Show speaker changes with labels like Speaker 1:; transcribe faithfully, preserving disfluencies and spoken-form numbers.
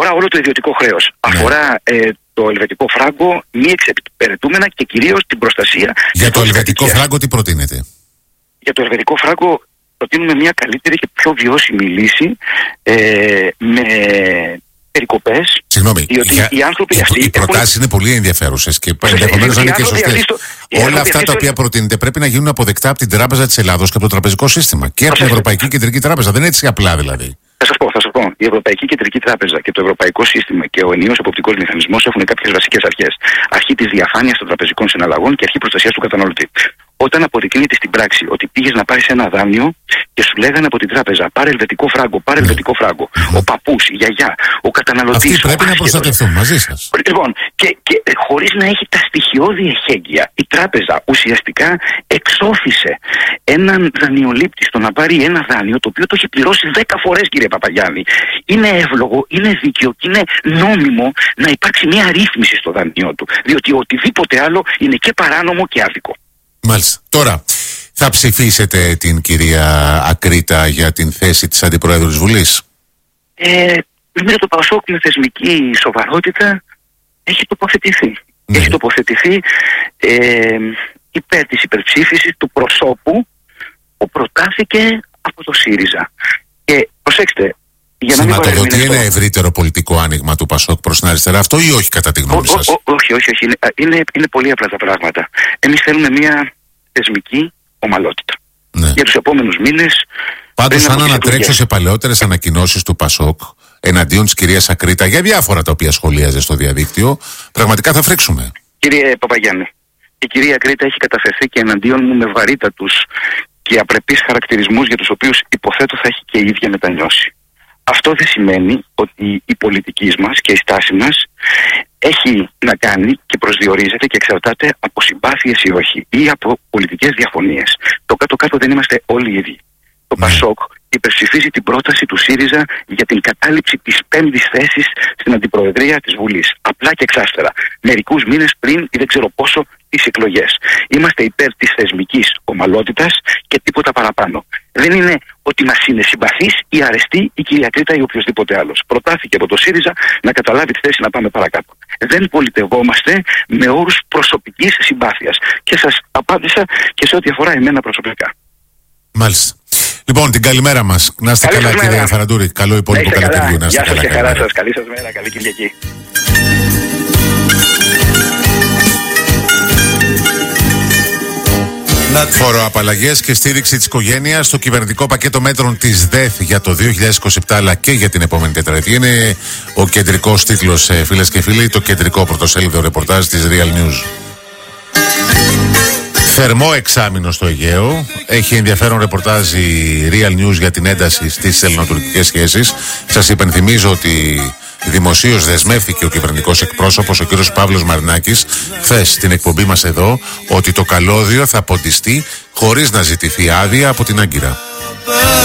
Speaker 1: αφορά όλο το ιδιωτικό χρέος. Ναι. Αφορά ε, το ελβετικό φράγκο, μη εξυπηρετούμενα και κυρίως την προστασία.
Speaker 2: Για το ελβετικό φράγκο τι προτείνετε?
Speaker 1: Για το ελβετικό φράγκο προτείνουμε μια καλύτερη και πιο βιώσιμη λύση ε, με περικοπές.
Speaker 2: Συγγνώμη, για, οι, άνθρωποι οι, αυτοί οι προτάσεις έχουν... είναι πολύ ενδιαφέρουσες και ενδεχομένως να είναι και σωστές. Όλα αυτά τα οποία προτείνετε πρέπει να γίνουν αποδεκτά από την Τράπεζα της Ελλάδος και από το τραπεζικό σύστημα και από την Ευρωπαϊκή Κεντρική Τράπεζα. Δεν είναι έτσι απλά δηλαδή.
Speaker 1: Θα σας πω, θα σας πω. Η Ευρωπαϊκή Κεντρική Τράπεζα και το Ευρωπαϊκό Σύστημα και ο ενιαίος εποπτικός μηχανισμός έχουν κάποιες βασικές αρχές. Αρχή της διαφάνειας των τραπεζικών συναλλαγών και αρχή προστασίας του καταναλωτή. Όταν αποδεικνύεται στην πράξη ότι πήγες να πάρεις ένα δάνειο και σου λέγανε από την τράπεζα πάρε ελβετικό φράγκο, πάρε ελβετικό φράγκο, ο παππούς, η γιαγιά, ο καταναλωτής.
Speaker 2: Αυτοί πρέπει να προστατευτούν μαζί σας.
Speaker 1: Λοιπόν, και, και χωρίς να έχει τα στοιχειώδη εχέγγυα, η τράπεζα ουσιαστικά εξώθησε έναν δανειολήπτη στο να πάρει ένα δάνειο το οποίο το έχει πληρώσει δέκα φορές, κύριε Παπαγιάννη. Είναι εύλογο, είναι δίκαιο και είναι νόμιμο να υπάρξει μια ρύθμιση στο δάνειό του. Διότι οτιδήποτε άλλο είναι και παράνομο και άδικο.
Speaker 2: Μάλιστα. Τώρα, θα ψηφίσετε την κυρία Ακρίτα για την θέση της Αντιπροέδρου της Βουλής?
Speaker 1: Ε, νομίζω το ΠΑΣΟΚ με θεσμική σοβαρότητα έχει τοποθετηθεί. Ναι. Έχει τοποθετηθεί ε, υπέρ της υπερψήφισης του προσώπου που προτάθηκε από το ΣΥΡΙΖΑ. Και προσέξτε, για να μην
Speaker 2: σηματοδοτεί ένα ευρύτερο πολιτικό άνοιγμα του ΠΑΣΟΚ προς την αριστερά αυτό ή όχι κατά τη γνώμη σας?
Speaker 1: Όχι, όχι, όχι. Είναι, είναι, είναι πολύ απλά τα πράγματα. Εμείς θέλουμε μια θεσμική ομαλότητα. Ναι. Για τους επόμενους μήνες.
Speaker 2: Πάντως αν ανατρέξω σε παλαιότερες ανακοινώσεις του ΠΑΣΟΚ εναντίον της κυρίας Ακρίτα για διάφορα τα οποία σχολίαζε στο διαδίκτυο, πραγματικά θα φρίξουμε.
Speaker 1: Κύριε Παπαγιάννη, η κυρία Ακρίτα έχει καταφερθεί και εναντίον μου με βαρύτατους και απρεπείς χαρακτηρισμούς για τους οποίους υποθέτω θα έχει και η ίδια μετανιώσει. Αυτό δεν σημαίνει ότι η πολιτική μας και η στάση μας έχει να κάνει και προσδιορίζεται και εξαρτάται από συμπάθειες ή όχι ή από πολιτικές διαφωνίες. Το κάτω-κάτω δεν είμαστε όλοι οι ίδιοι. Το ναι. ΠΑΣΟΚ υπερψηφίζει την πρόταση του ΣΥΡΙΖΑ για την κατάληψη της πέμπτης θέσης στην Αντιπροεδρία της Βουλής. Απλά και εξάστερα. Μερικούς μήνες πριν ή δεν ξέρω πόσο τις εκλογές. Είμαστε υπέρ της θεσμικής ομαλότητας και τίποτα παραπάνω. Δεν είναι ότι μας είναι συμπαθής ή αρεστή η κυρία Ακρίτα ή οποιοδήποτε άλλος. Προτάθηκε από το ΣΥΡΙΖΑ να καταλάβει τη θέση να πάμε παρακάτω. Δεν πολιτευόμαστε με όρους προσωπικής συμπάθειας. Και σας απάντησα και σε ό,τι αφορά εμένα προσωπικά.
Speaker 2: Μάλιστα. Λοιπόν, την καλημέρα μας. Να είστε καλά, κύριε Αφαραντούρη. Καλό υπόλοιπο καλοκαιριού. Να είστε καλά.
Speaker 1: Γεια σας και χαρά σας. Καλή σας μέρα. Καλή Κυριακή.
Speaker 2: Φοροαπαλλαγές και στήριξη της οικογένειας στο κυβερνητικό πακέτο μέτρων της ΔΕΘ για το δύο χιλιάδες είκοσι επτά αλλά και για την επόμενη τετραετία. Είναι ο κεντρικός τίτλος, φίλες και φίλοι, το κεντρικό πρωτοσέλιδο ρεπορτάζ της Real News. Θερμό εξάμηνο στο Αιγαίο. Έχει ενδιαφέρον ρεπορτάζ η Real News για την ένταση στις ελληνοτουρκικές σχέσεις. Σας υπενθυμίζω ότι δημοσίως δεσμεύθηκε ο κυβερνητικός εκπρόσωπος, ο κύριος Παύλος Μαρινάκης, χθες στην εκπομπή μας εδώ, ότι το καλώδιο θα ποντιστεί χωρίς να ζητηθεί άδεια από την Άγκυρα.